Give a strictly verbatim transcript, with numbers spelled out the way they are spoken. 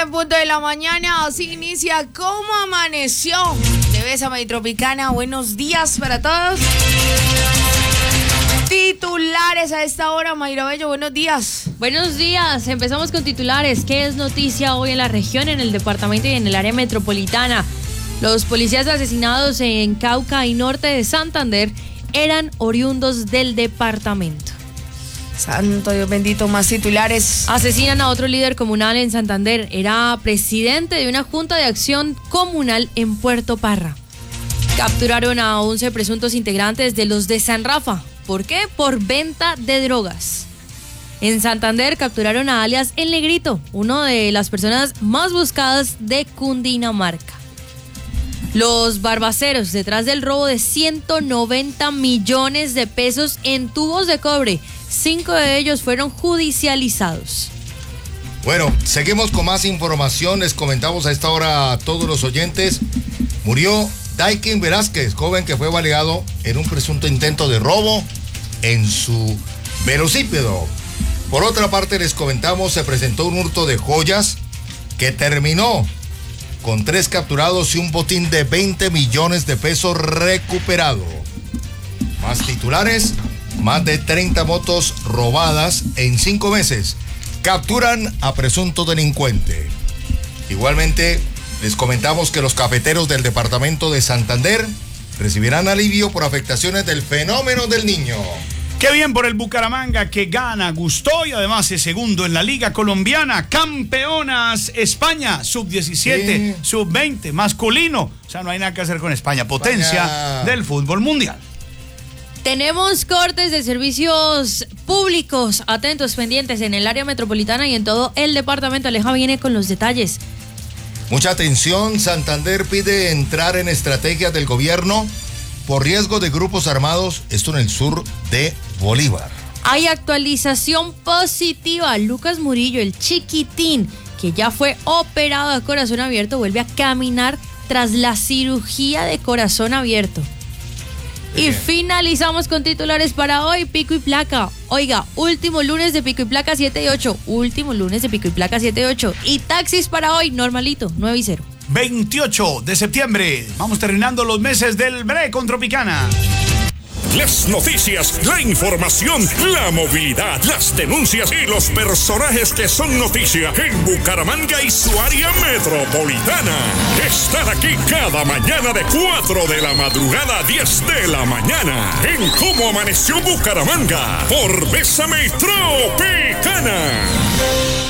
en punto de la mañana, así inicia ¿Cómo amaneció? De Bésame y Tropicana. Buenos días para todos. Titulares a esta hora, Mayra Bello, buenos días. Buenos días, empezamos con titulares. ¿Qué es noticia hoy en la región, en el departamento y en el área metropolitana? Los policías asesinados en Cauca y norte de Santander eran oriundos del departamento. Santo Dios bendito, más titulares. Asesinan a otro líder comunal en Santander. Era presidente de una junta de acción comunal en Puerto Parra. Capturaron a once presuntos integrantes de los de San Rafa. ¿Por qué? Por venta de drogas. En Santander capturaron a alias El Negrito, uno de las personas más buscadas de Cundinamarca. Los barbaceros detrás del robo de ciento noventa millones de pesos en tubos de cobre. Cinco de ellos fueron judicializados. Bueno, seguimos con más información. Les comentamos a esta hora a todos los oyentes. Murió Daikin Velázquez, joven que fue baleado en un presunto intento de robo en su velocípedo. Por otra parte, les comentamos, se presentó un hurto de joyas que terminó con tres capturados y un botín de veinte millones de pesos recuperado. Más titulares, más de treinta motos robadas en cinco meses. Capturan a presunto delincuente. Igualmente, les comentamos que los cafeteros del departamento de Santander recibirán alivio por afectaciones del fenómeno del Niño. Qué bien por el Bucaramanga que gana, gustó y además es segundo en la Liga Colombiana. Campeonas España, sub diecisiete, sí. sub veinte, masculino. O sea, no hay nada que hacer con España. Potencia España. Del fútbol mundial. Tenemos cortes de servicios públicos. Atentos, pendientes en el área metropolitana y en todo el departamento. Aleja viene con los detalles. Mucha atención, Santander pide entrar en estrategias del gobierno por riesgo de grupos armados, esto en el sur de Bolívar. Hay actualización positiva. Lucas Murillo, el chiquitín, que ya fue operado a corazón abierto, vuelve a caminar tras la cirugía de corazón abierto. Bien. Y finalizamos con titulares para hoy, Pico y Placa. Oiga, último lunes de Pico y Placa siete y ocho. Último lunes de Pico y Placa siete y ocho. Y taxis para hoy, normalito, nueve y cero. veintiocho de septiembre. Vamos terminando los meses del Bre con Tropicana. Las noticias, la información, la movilidad, las denuncias y los personajes que son noticia en Bucaramanga y su área metropolitana. Están aquí cada mañana de cuatro de la madrugada a diez de la mañana en Cómo Amaneció Bucaramanga por Bésame y Tropicana.